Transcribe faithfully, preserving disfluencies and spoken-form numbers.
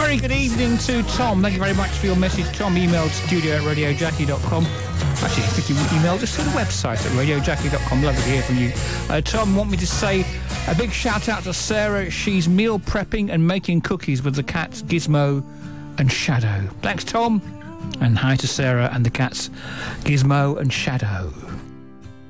very good evening to Tom. Thank you very much for your message. Tom emailed studio at radio jackie dot com. Actually, I think you emailed us to the website at radio jackie dot com. Lovely to hear from you. Uh, Tom, want me to say a big shout out to Sarah. She's meal prepping and making cookies with the cats Gizmo and Shadow. Thanks, Tom. And hi to Sarah and the cats Gizmo and Shadow.